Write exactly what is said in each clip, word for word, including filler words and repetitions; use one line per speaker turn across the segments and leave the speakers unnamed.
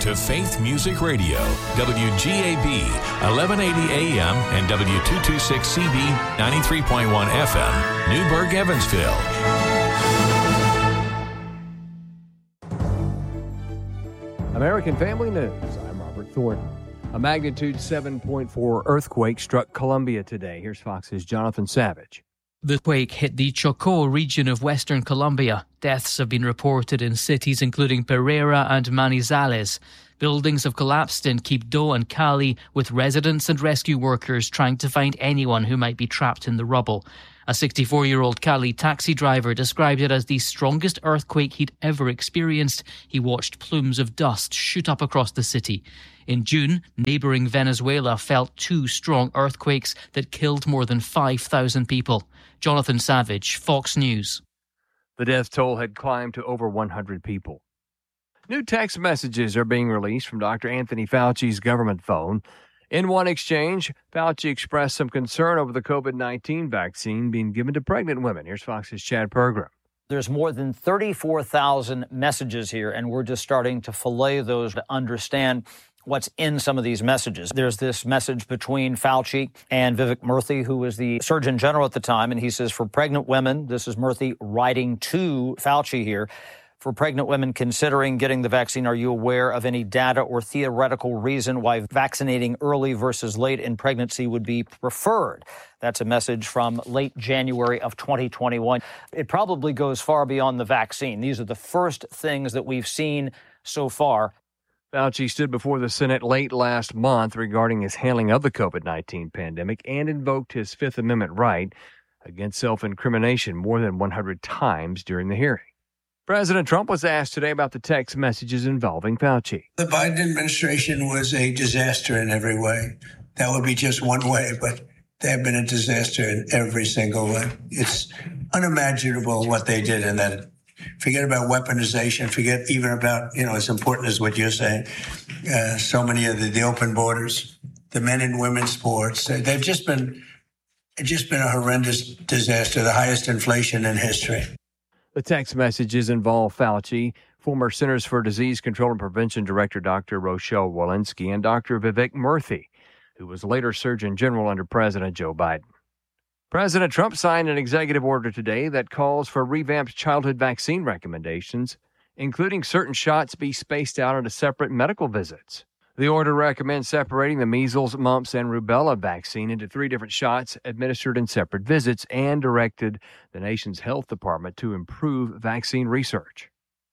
to Faith Music Radio, W G A B, eleven eighty A M and W two twenty-six C B, ninety-three point one F M, Newburgh, Evansville.
American Family News. I'm Robert Thornton. A magnitude seven point four earthquake struck Colombia today. Here's Fox's Jonathan Savage.
The quake hit the Chocó region of western Colombia. Deaths have been reported in cities including Pereira and Manizales. Buildings have collapsed in Quibdó and Cali, with residents and rescue workers trying to find anyone who might be trapped in the rubble. A sixty-four-year-old Cali taxi driver described it as the strongest earthquake he'd ever experienced. He watched plumes of dust shoot up across the city. In June, neighbouring Venezuela felt two strong earthquakes that killed more than five thousand people. Jonathan Savage, Fox News.
The death toll had climbed to over one hundred people. New text messages are being released from Doctor Anthony Fauci's government phone. In one exchange, Fauci expressed some concern over the covid nineteen vaccine being given to pregnant women. Here's Fox's Chad Pergram.
There's more than thirty-four thousand messages here, and we're just starting to fillet those to understand what's in some of these messages. There's this message between Fauci and Vivek Murthy, who was the Surgeon General at the time, and he says, for pregnant women, this is Murthy writing to Fauci here, for pregnant women considering getting the vaccine, are you aware of any data or theoretical reason why vaccinating early versus late in pregnancy would be preferred? That's a message from late January of twenty twenty-one. It probably goes far beyond the vaccine. These are the first things that we've seen so far.
Fauci stood before the Senate late last month regarding his handling of the covid nineteen pandemic and invoked his Fifth Amendment right against self-incrimination more than one hundred times during the hearing. President Trump was asked today about the text messages involving Fauci.
The Biden administration was a disaster in every way. That would be just one way, but they have been a disaster in every single way. It's unimaginable what they did in that. Forget about weaponization. Forget even about, you know, as important as what you're saying. Uh, so many of the, the open borders, the men and women's sports, they've just been, it's just been a horrendous disaster, the highest inflation in history.
The text messages involve Fauci, former Centers for Disease Control and Prevention Director Doctor Rochelle Walensky, and Doctor Vivek Murthy, who was later Surgeon General under President Joe Biden. President Trump signed an executive order today that calls for revamped childhood vaccine recommendations, including certain shots be spaced out into separate medical visits. The order recommends separating the measles, mumps, and rubella vaccine into three different shots administered in separate visits and directed the nation's health department to improve vaccine research.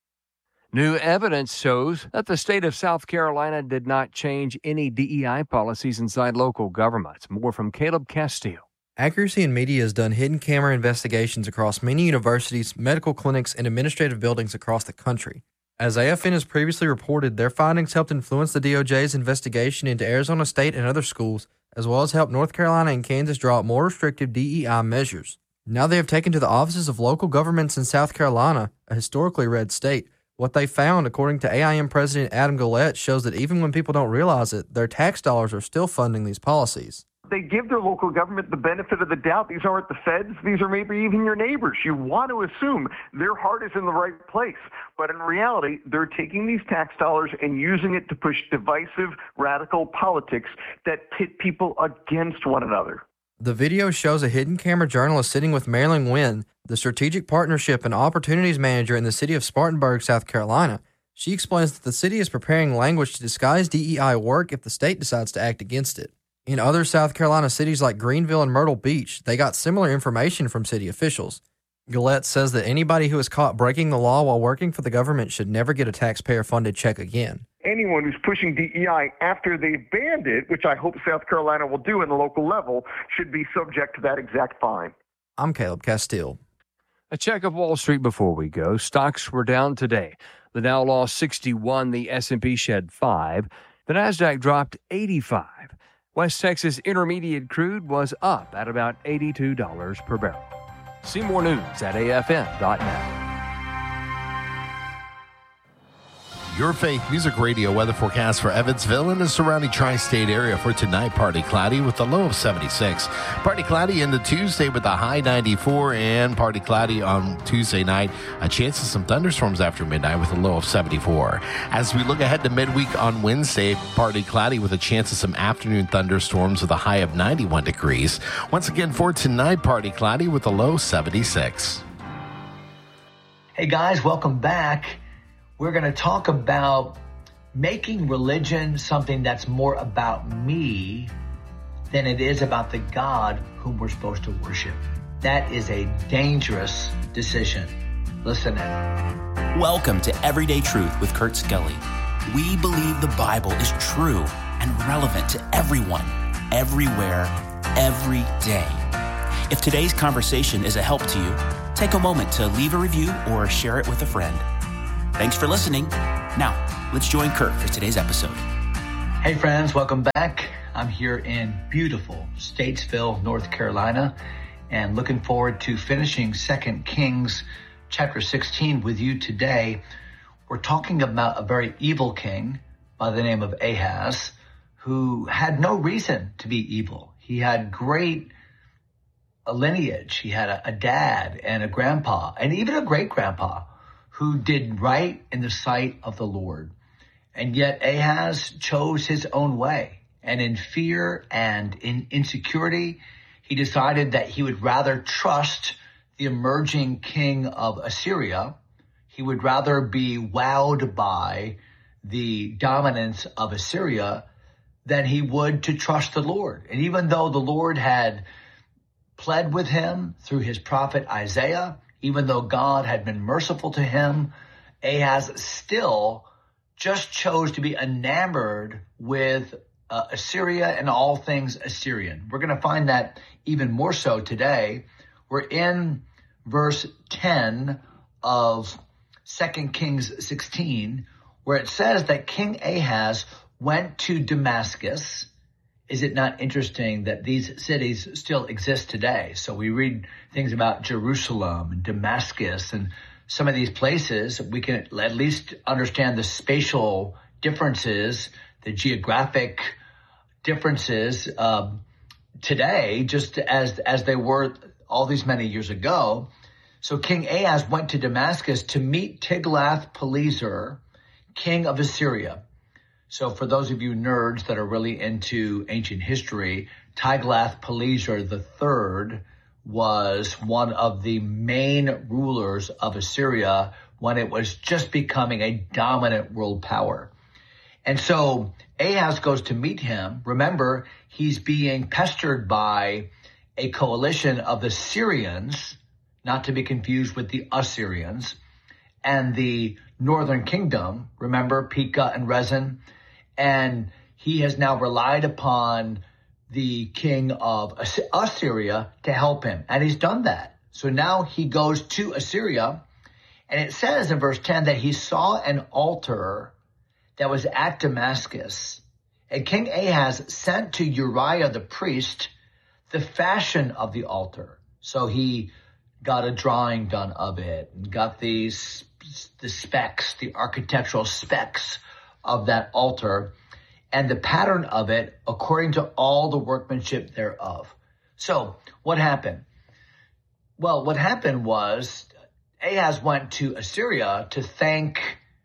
New evidence shows that the state of South Carolina did not change any D E I policies inside local governments. More from Caleb Castile.
Accuracy in Media has done hidden camera investigations across many universities, medical clinics, and administrative buildings across the country. As A F N has previously reported, their findings helped influence the D O J's investigation into Arizona State and other schools, as well as help North Carolina and Kansas draw up more restrictive D E I measures. Now they have taken to the offices of local governments in South Carolina, a historically red state. What they found, according to A I M President Adam Gullett, shows that even when people don't realize it, their tax dollars are still funding these policies.
They give their local government the benefit of the doubt. These aren't the feds. These are maybe even your neighbors. You want to assume their heart is in the right place. But in reality, they're taking these tax dollars and using it to push divisive, radical politics that pit people against one another.
The video shows a hidden camera journalist sitting with Marilyn Wynn, the Strategic Partnership and Opportunities Manager in the city of Spartanburg, South Carolina. She explains that the city is preparing language to disguise D E I work if the state decides to act against it. In other South Carolina cities like Greenville and Myrtle Beach, they got similar information from city officials. Gullett says that anybody who is caught breaking the law while working for the government should never get a taxpayer-funded check again.
Anyone who's pushing D E I after they've banned it, which I hope South Carolina will do in the local level, should be subject to that exact fine.
I'm Caleb Castile.
A check of Wall Street before we go. Stocks were down today. The Dow lost sixty-one, the S and P shed five. The NASDAQ dropped eighty-five. West Texas Intermediate crude was up at about eighty-two dollars per barrel. See more news at A F N dot net.
Your Faith Music Radio weather forecast for Evansville and the surrounding tri-state area for tonight. Partly cloudy with a low of seventy-six. Partly cloudy into Tuesday with a high ninety-four, and partly cloudy on Tuesday night. A chance of some thunderstorms after midnight with a low of seventy-four. As we look ahead to midweek on Wednesday, partly cloudy with a chance of some afternoon thunderstorms with a high of ninety-one degrees. Once again for tonight, partly cloudy with a low seventy-six.
Hey guys, welcome back. We're going to talk about making religion something that's more about me than it is about the God whom we're supposed to worship. That is a dangerous decision. Listen in.
Welcome to Everyday Truth with Kurt Skelly. We believe the Bible is true and relevant to everyone, everywhere, every day. If today's conversation is a help to you, take a moment to leave a review or share it with a friend. Thanks for listening. Now, let's join Kurt for today's episode.
Hey friends, welcome back. I'm here in beautiful Statesville, North Carolina, and looking forward to finishing Second Kings chapter sixteen with you today. We're talking about a very evil king by the name of Ahaz, who had no reason to be evil. He had great a lineage. He had a, a dad and a grandpa and even a great grandpa who did right in the sight of the Lord. And yet Ahaz chose his own way. And in fear and in insecurity, he decided that he would rather trust the emerging king of Assyria. He would rather be wowed by the dominance of Assyria than he would to trust the Lord. And even though the Lord had pled with him through his prophet Isaiah, even though God had been merciful to him, Ahaz still just chose to be enamored with uh, Assyria and all things Assyrian. We're going to find that even more so today. We're in verse ten of Second Kings sixteen, where it says that King Ahaz went to Damascus. Is it not interesting that these cities still exist today? So we read things about Jerusalem and Damascus and some of these places. We can at least understand the spatial differences, the geographic differences uh, today, just as, as they were all these many years ago. So King Ahaz went to Damascus to meet Tiglath-Pileser, king of Assyria. So for those of you nerds that are really into ancient history, Tiglath-Pileser the third was one of the main rulers of Assyria when it was just becoming a dominant world power. And so Ahaz goes to meet him. Remember, he's being pestered by a coalition of the Syrians, not to be confused with the Assyrians, and the northern kingdom. Remember, Pekah and Rezin. And he has now relied upon the king of Assyria to help him. And he's done that. So now he goes to Assyria. And it says in verse ten that he saw an altar that was at Damascus. And King Ahaz sent to Uriah the priest the fashion of the altar. So he got a drawing done of it and got these, the specs, the architectural specs of that altar and the pattern of it according to all the workmanship thereof. So what happened? Well, what happened was Ahaz went to Assyria to thank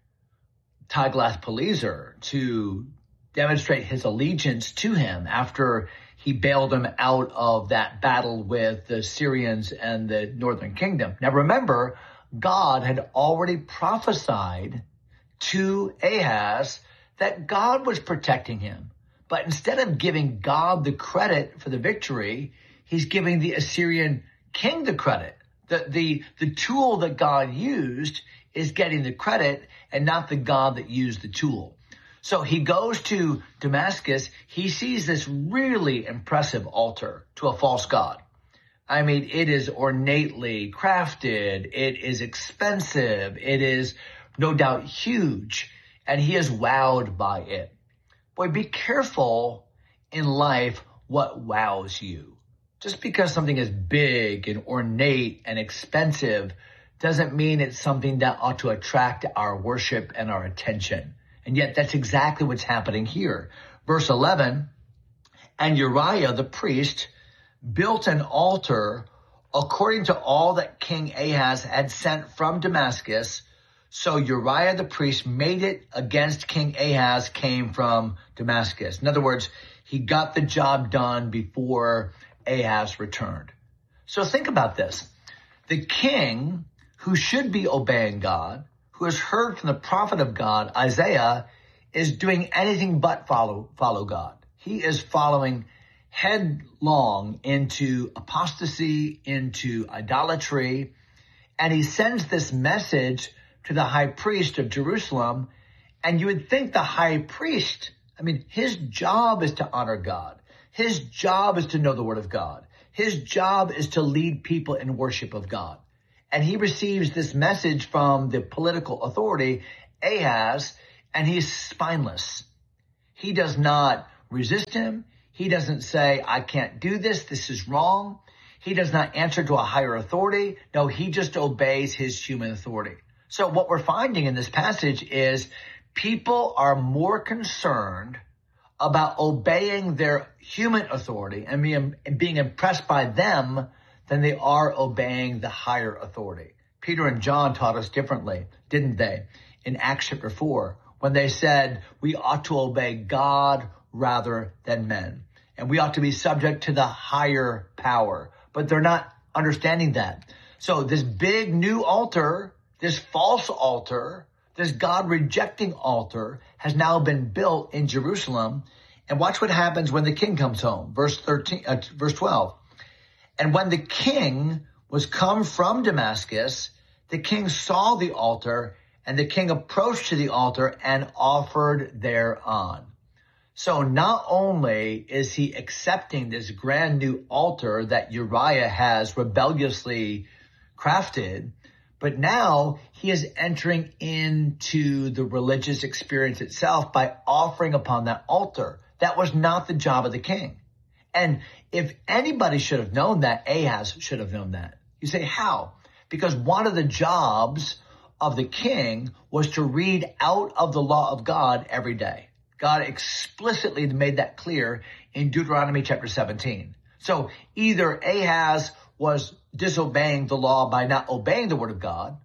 Tiglath-Pileser, to demonstrate his allegiance to him after he bailed him out of that battle with the Syrians and the northern kingdom. Now remember, God had already prophesied to Ahaz that God was protecting him. But instead of giving God the credit for the victory, he's giving the Assyrian king the credit. The, the, the tool that God used is getting the credit and not the God that used the tool. So he goes to Damascus. He sees this really impressive altar to a false god. I mean, it is ornately crafted. It is expensive. It is no doubt huge, and he is wowed by it. Boy, be careful in life what wows you. Just because something is big and ornate and expensive doesn't mean it's something that ought to attract our worship and our attention. And yet that's exactly what's happening here. Verse eleven, and Uriah the priest built an altar according to all that King Ahaz had sent from Damascus. So Uriah the priest made it against King Ahaz came from Damascus. In other words, he got the job done before Ahaz returned. So think about this. The king who should be obeying God, who has heard from the prophet of God, Isaiah, is doing anything but follow, follow God. He is following headlong into apostasy, into idolatry, and he sends this message to the high priest of Jerusalem. And you would think the high priest, I mean, his job is to honor God. His job is to know the word of God. His job is to lead people in worship of God. And he receives this message from the political authority, Ahaz, and he's spineless. He does not resist him. He doesn't say, I can't do this. This is wrong. He does not answer to a higher authority. No, he just obeys his human authority. So what we're finding in this passage is people are more concerned about obeying their human authority and being, being impressed by them than they are obeying the higher authority. Peter and John taught us differently, didn't they? In Acts chapter four, when they said we ought to obey God rather than men. And we ought to be subject to the higher power. But they're not understanding that. So this big new altar, this false altar, this God-rejecting altar has now been built in Jerusalem. And watch what happens when the king comes home. Verse thirteen, uh, verse twelve. And when the king was come from Damascus, the king saw the altar, and the king approached to the altar and offered thereon. So not only is he accepting this grand new altar that Uriah has rebelliously crafted, but now he is entering into the religious experience itself by offering upon that altar. That was not the job of the king. And if anybody should have known that, Ahaz should have known that. You say, how? Because one of the jobs of the king was to read out of the law of God every day. God explicitly made that clear in Deuteronomy chapter seventeen. So either Ahaz was disobeying the law by not obeying the word of God,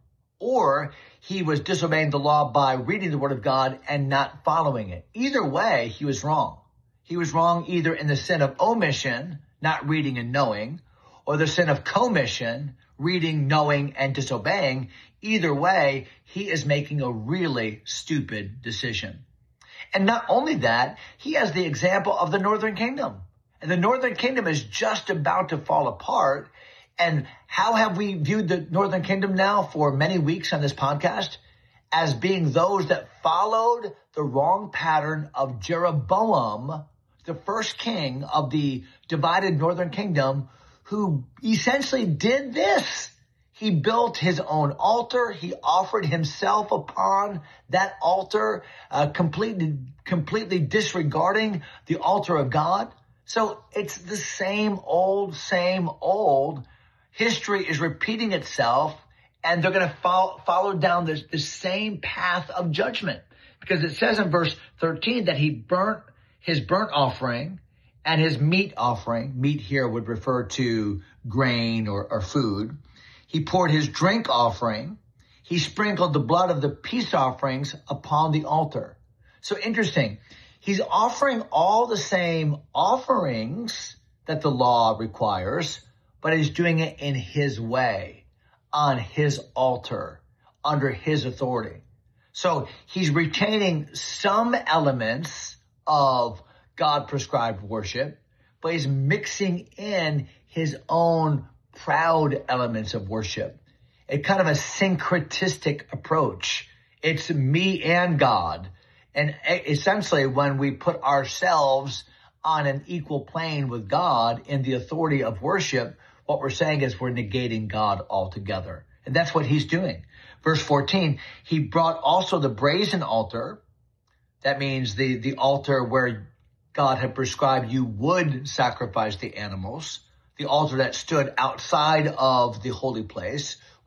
or he was disobeying the law by reading the word of God and not following it. Either way, he was wrong. He was wrong either in the sin of omission, not reading and knowing, or the sin of commission, reading, knowing, and disobeying. Either way, he is making a really stupid decision. And not only that, he has the example of the northern kingdom. And the northern kingdom is just about to fall apart. And how have we viewed the northern kingdom now for many weeks on this podcast? As being those that followed the wrong pattern of Jeroboam, the first king of the divided northern kingdom, who essentially did this. He built his own altar. He offered himself upon that altar, uh, completely, completely disregarding the altar of God. So it's the same old, same old. History is repeating itself, and they're going to follow, follow down this, the same path of judgment. Because it says in verse thirteen that he burnt his burnt offering and his meat offering. Meat here would refer to grain or, or food. He poured his drink offering. He sprinkled the blood of the peace offerings upon the altar. So interesting. He's offering all the same offerings that the law requires, but he's doing it in his way, on his altar, under his authority. So he's retaining some elements of God-prescribed worship, but he's mixing in his own proud elements of worship, a kind of a syncretistic approach. It's me and God. And essentially, when we put ourselves on an equal plane with God in the authority of worship, what we're saying is we're negating God altogether. And that's what he's doing. Verse fourteen, he brought also the brazen altar. That means the, the altar where God had prescribed you would sacrifice the animals. The altar that stood outside of the holy place,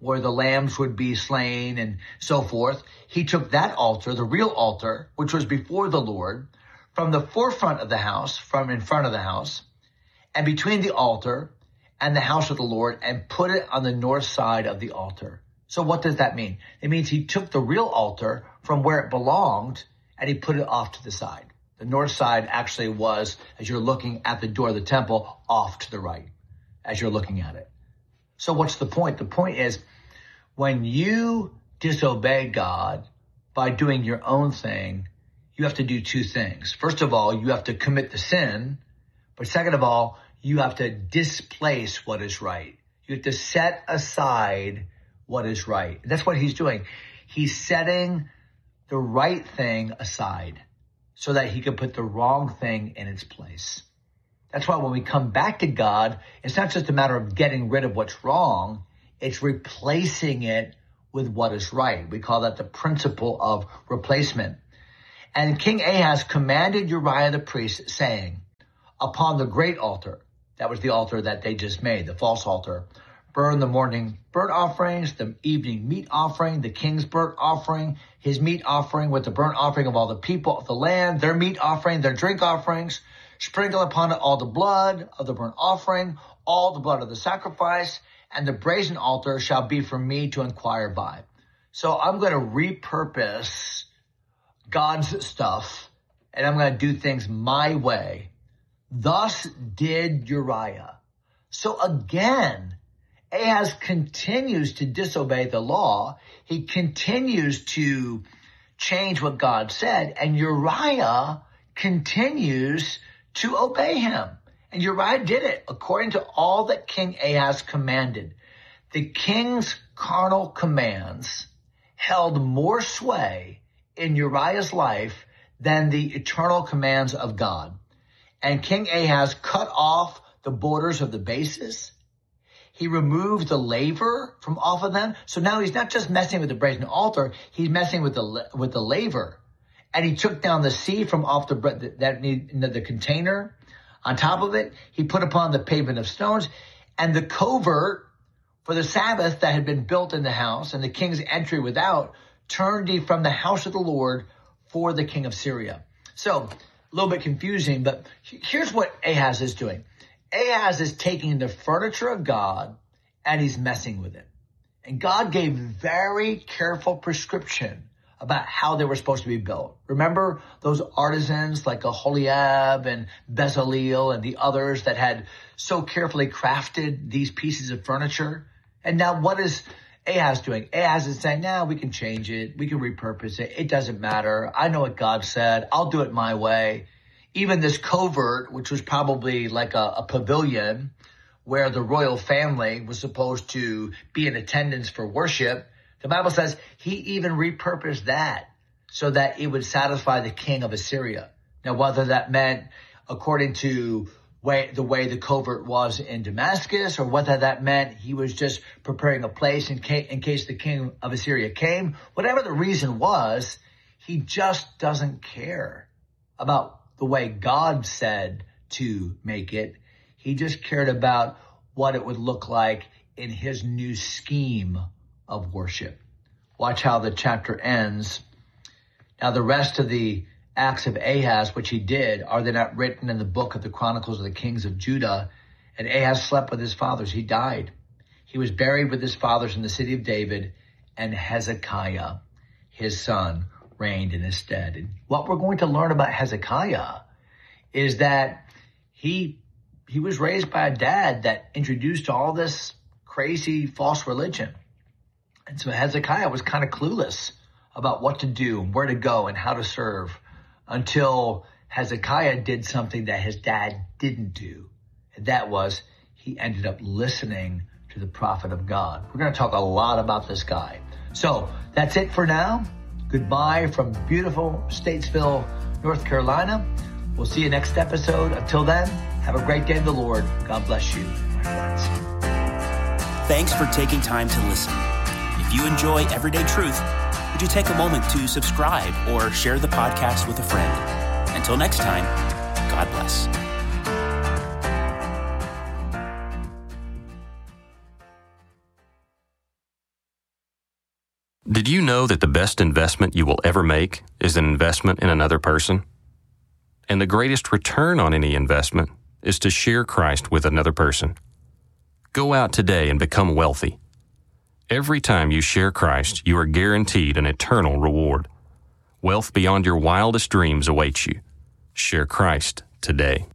where the lambs would be slain and so forth. He took that altar, the real altar, which was before the Lord, from the forefront of the house, from in front of the house, and between the altar and the house of the Lord, and put it on the north side of the altar. So what does that mean? It means he took the real altar from where it belonged and he put it off to the side. The north side actually was, as you're looking at the door of the temple, off to the right as you're looking at it. So what's the point? The point is, when you disobey God by doing your own thing, you have to do two things. First of all, you have to commit the sin. But second of all, you have to displace what is right. You have to set aside what is right. And that's what he's doing. He's setting the right thing aside so that he can put the wrong thing in its place. That's why when we come back to God, it's not just a matter of getting rid of what's wrong. It's replacing it with what is right. We call that the principle of replacement. And King Ahaz commanded Uriah the priest, saying, upon the great altar, that was the altar that they just made, the false altar, burn the morning burnt offerings, the evening meat offering, the king's burnt offering, his meat offering with the burnt offering of all the people of the land, their meat offering, their drink offerings. Sprinkle upon it all the blood of the burnt offering, all the blood of the sacrifice, and the brazen altar shall be for me to inquire by. So I'm going to repurpose God's stuff, and I'm going to do things my way. Thus did Uriah. So again, Ahaz continues to disobey the law. He continues to change what God said, and Uriah continues to obey him. And Uriah did it according to all that King Ahaz commanded. The king's carnal commands held more sway in Uriah's life than the eternal commands of God. And King Ahaz cut off the borders of the bases. He removed the laver from off of them. So now he's not just messing with the brazen altar, he's messing with the with the laver. And he took down the sea from off the that the container. On top of it, he put upon the pavement of stones, and the covert for the Sabbath that had been built in the house, and the king's entry without, turned he from the house of the Lord for the king of Syria. So, a little bit confusing, but here's what Ahaz is doing. Ahaz is taking the furniture of God and he's messing with it. And God gave very careful prescription about how they were supposed to be built. Remember those artisans like Aholiab and Bezalel and the others that had so carefully crafted these pieces of furniture? And now what is Ahaz doing? Ahaz is saying, now we can change it. We can repurpose it. It doesn't matter. I know what God said. I'll do it my way. Even this covert, which was probably like a, a pavilion where the royal family was supposed to be in attendance for worship, the Bible says he even repurposed that so that it would satisfy the king of Assyria. Now, whether that meant according to way, the way the covert was in Damascus, or whether that meant he was just preparing a place in case, in case the king of Assyria came, whatever the reason was, he just doesn't care about the way God said to make it. He just cared about what it would look like in his new scheme of worship. Watch how the chapter ends. Now the rest of the acts of Ahaz, which he did, are they not written in the book of the Chronicles of the Kings of Judah? And Ahaz slept with his fathers. He died. He was buried with his fathers in the city of David, and Hezekiah, his son, reigned in his stead. And what we're going to learn about Hezekiah is that he he was raised by a dad that introduced all this crazy false religion. And so Hezekiah was kind of clueless about what to do, where to go, and how to serve, until Hezekiah did something that his dad didn't do. And that was, he ended up listening to the prophet of God. We're going to talk a lot about this guy. So that's it for now. Goodbye from beautiful Statesville, North Carolina. We'll see you next episode. Until then, have a great day in the Lord. God bless you, my friends.
Thanks for taking time to listen. If you enjoy Everyday Truth, would you take a moment to subscribe or share the podcast with a friend? Until next time, God bless.
Did you know that the best investment you will ever make is an investment in another person? And the greatest return on any investment is to share Christ with another person. Go out today and become wealthy. Every time you share Christ, you are guaranteed an eternal reward. Wealth beyond your wildest dreams awaits you. Share Christ today.